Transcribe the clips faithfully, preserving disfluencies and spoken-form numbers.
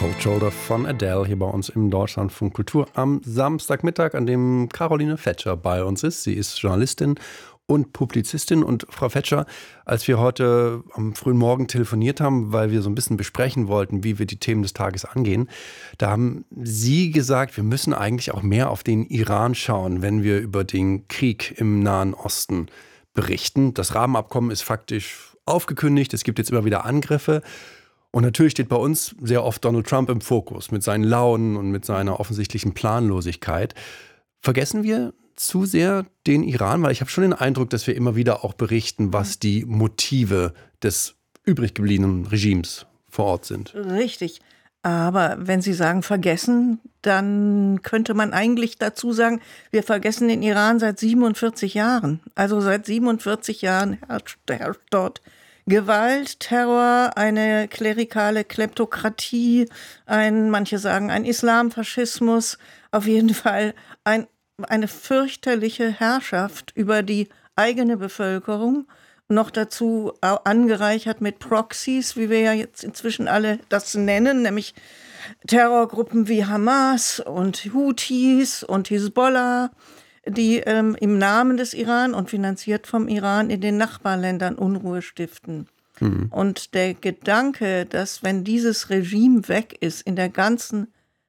Cold Shoulder von Adele hier bei uns im Deutschlandfunk Kultur am Samstagmittag, an dem Caroline Fetscher bei uns ist. Sie ist Journalistin und Publizistin. Und Frau Fetscher, als wir heute am frühen Morgen telefoniert haben, weil wir so ein bisschen besprechen wollten, wie wir die Themen des Tages angehen, da haben Sie gesagt, wir müssen eigentlich auch mehr auf den Iran schauen, wenn wir über den Krieg im Nahen Osten berichten. Das Rahmenabkommen ist faktisch aufgekündigt, es gibt jetzt immer wieder Angriffe. Und natürlich steht bei uns sehr oft Donald Trump im Fokus mit seinen Launen und mit seiner offensichtlichen Planlosigkeit. Vergessen wir zu sehr den Iran? Weil ich habe schon den Eindruck, dass wir immer wieder auch berichten, was die Motive des übrig gebliebenen Regimes vor Ort sind. Richtig. Aber wenn Sie sagen vergessen, dann könnte man eigentlich dazu sagen, wir vergessen den Iran seit siebenundvierzig Jahren. Also seit siebenundvierzig Jahren herrscht, herrscht dort Gewalt, Terror, eine klerikale Kleptokratie, ein, manche sagen ein Islamfaschismus, auf jeden Fall ein, eine fürchterliche Herrschaft über die eigene Bevölkerung, noch dazu angereichert mit Proxys, wie wir ja jetzt inzwischen alle das nennen, nämlich Terrorgruppen wie Hamas und Houthis und Hisbollah, die ähm, im Namen des Iran und finanziert vom Iran in den Nachbarländern Unruhe stiften. Mhm. Und der Gedanke, dass wenn dieses Regime weg ist, in der ganzen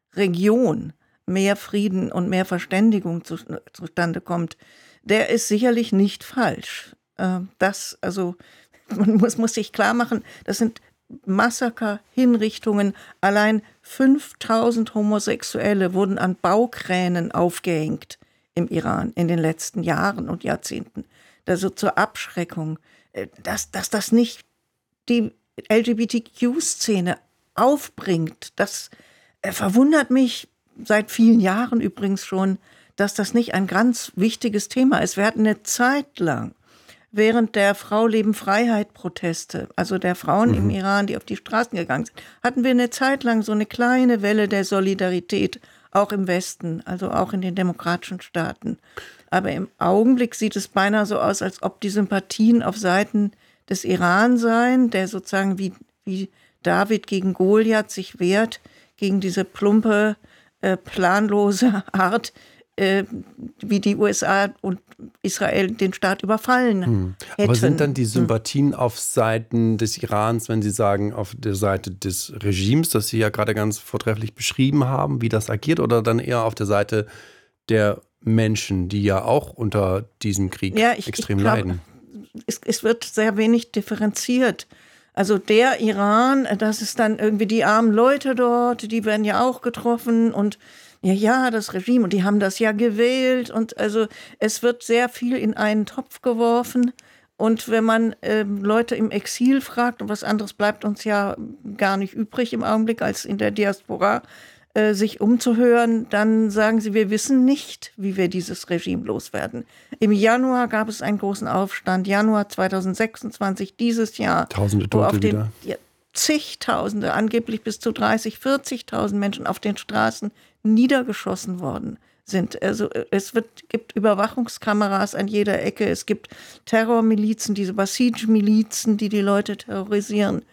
Region mehr Frieden und mehr Verständigung zu, zustande kommt, der ist sicherlich nicht falsch. Äh, das, also, man muss, muss sich klar machen, das sind Massaker, Hinrichtungen. Allein fünftausend Homosexuelle wurden an Baukränen aufgehängt im Iran in den letzten Jahren und Jahrzehnten. Also zur Abschreckung, dass, dass das nicht die L G B T Q-Szene aufbringt, das verwundert mich seit vielen Jahren übrigens schon, dass das nicht ein ganz wichtiges Thema ist. Wir hatten eine Zeit lang während der Frau-Leben-Freiheit-Proteste, also der Frauen mhm. im Iran, die auf die Straßen gegangen sind, hatten wir eine Zeit lang so eine kleine Welle der Solidarität, auch im Westen, also auch in den demokratischen Staaten. Aber im Augenblick sieht es beinahe so aus, als ob die Sympathien auf Seiten des Iran seien, der sozusagen wie, wie David gegen Goliath sich wehrt, gegen diese plumpe, äh, planlose Art, äh, wie die U S A und Israel den Staat überfallen hm. hätten. Aber sind dann die Sympathien hm. auf Seiten des Irans, wenn Sie sagen, auf der Seite des Regimes, das Sie ja gerade ganz vortrefflich beschrieben haben, wie das agiert, oder dann eher auf der Seite der Menschen, die ja auch unter diesem Krieg ja, ich, extrem ich glaub, leiden? Es, es wird sehr wenig differenziert. Also der Iran, das ist dann irgendwie die armen Leute dort, die werden ja auch getroffen und ja, ja, das Regime, und die haben das ja gewählt, und also es wird sehr viel in einen Topf geworfen, und wenn man äh, Leute im Exil fragt, und was anderes bleibt uns ja gar nicht übrig im Augenblick, als in der Diaspora äh, sich umzuhören, dann sagen sie, wir wissen nicht, wie wir dieses Regime loswerden. Im Januar gab es einen großen Aufstand, Januar zweitausendsechsundzwanzig, dieses Jahr. Tausende Tote auf den, wieder. Ja, zigtausende, angeblich bis zu dreißig, vierzigtausend Menschen auf den Straßen niedergeschossen worden sind. Also es wird, gibt Überwachungskameras an jeder Ecke, es gibt Terrormilizen, diese Basij-Milizen, die die Leute terrorisieren.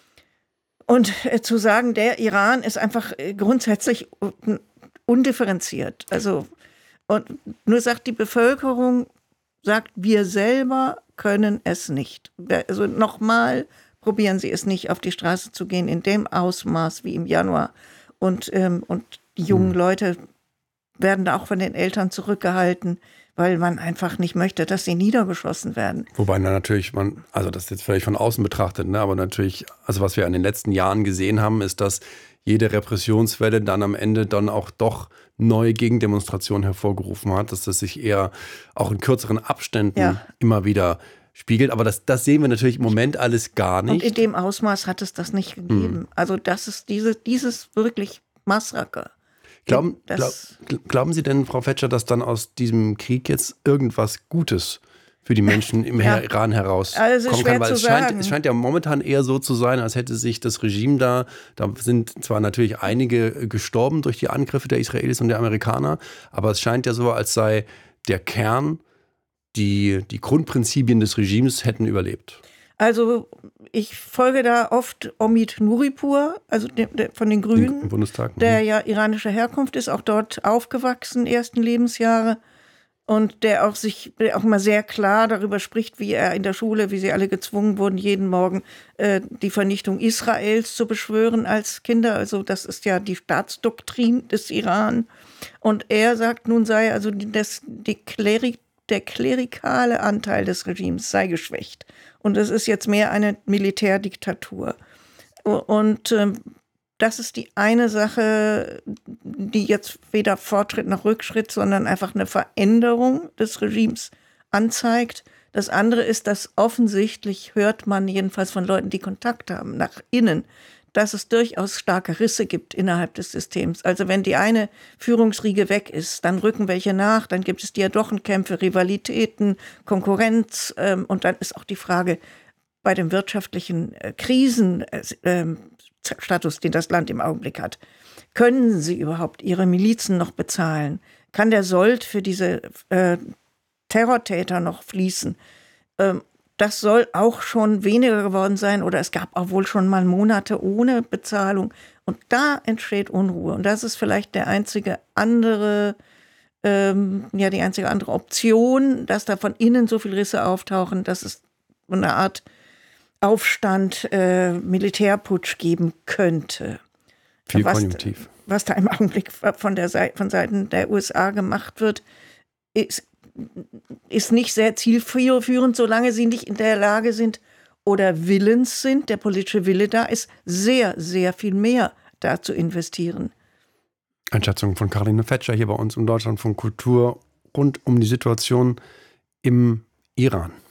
Und äh, zu sagen, der Iran ist einfach äh, grundsätzlich undifferenziert. Also, und nur sagt die Bevölkerung, sagt, wir selber können es nicht. Also nochmal, probieren Sie es nicht, auf die Straße zu gehen in dem Ausmaß wie im Januar. Und, ähm, und die jungen hm. Leute werden da auch von den Eltern zurückgehalten, weil man einfach nicht möchte, dass sie niedergeschossen werden. Wobei dann natürlich man, also das ist jetzt völlig von außen betrachtet, ne, aber natürlich, also was wir in den letzten Jahren gesehen haben, ist, dass jede Repressionswelle dann am Ende dann auch doch neue Gegendemonstrationen hervorgerufen hat, dass das sich eher auch in kürzeren Abständen ja. immer wieder spiegelt. Aber das, das sehen wir natürlich im Moment alles gar nicht. Und in dem Ausmaß hat es das nicht gegeben. Hm. Also das ist diese, dieses wirklich Massaker. Glauben, glaub, glauben Sie denn, Frau Fetscher, dass dann aus diesem Krieg jetzt irgendwas Gutes für die Menschen im ja. Iran herauskommen also kann? Weil zu es scheint, sagen. es scheint ja momentan eher so zu sein, als hätte sich das Regime da, da sind zwar natürlich einige gestorben durch die Angriffe der Israelis und der Amerikaner, aber es scheint ja so, als sei der Kern, die, die Grundprinzipien des Regimes hätten überlebt. Also ich folge da oft Omid Nuripur, also de, de, von den Grünen, im Bundestag, der ja iranischer Herkunft ist, auch dort aufgewachsen, ersten Lebensjahre. Und der auch sich, der auch immer sehr klar darüber spricht, wie er in der Schule, wie sie alle gezwungen wurden, jeden Morgen äh, die Vernichtung Israels zu beschwören als Kinder. Also das ist ja die Staatsdoktrin des Iran. Und er sagt, nun sei also das, die Klerik, der klerikale Anteil des Regimes sei geschwächt. Und es ist jetzt mehr eine Militärdiktatur. Und ähm, das ist die eine Sache, die jetzt weder Fortschritt noch Rückschritt, sondern einfach eine Veränderung des Regimes anzeigt. Das andere ist, dass offensichtlich, hört man jedenfalls von Leuten, die Kontakt haben, nach innen, dass es durchaus starke Risse gibt innerhalb des Systems. Also wenn die eine Führungsriege weg ist, dann rücken welche nach, dann gibt es Diadochenkämpfe, Rivalitäten, Konkurrenz. Ähm, und dann ist auch die Frage bei den wirtschaftlichen äh, Krisen, äh, Status, den das Land im Augenblick hat. Können sie überhaupt ihre Milizen noch bezahlen? Kann der Sold für diese äh, Terrortäter noch fließen? Ähm, das soll auch schon weniger geworden sein oder es gab auch wohl schon mal Monate ohne Bezahlung. Und da entsteht Unruhe. Und das ist vielleicht der einzige andere, ähm, ja, die einzige andere Option, dass da von innen so viele Risse auftauchen, dass es eine Art Aufstand, äh, Militärputsch geben könnte. Viel was, Konjunktiv. Was da im Augenblick von, der Seite, von Seiten der U S A gemacht wird, ist, ist nicht sehr zielführend, solange sie nicht in der Lage sind oder willens sind, der politische Wille da ist, sehr, sehr viel mehr da zu investieren. Einschätzung von Caroline Fetscher hier bei uns im Deutschlandfunk Kultur rund um die Situation im Iran.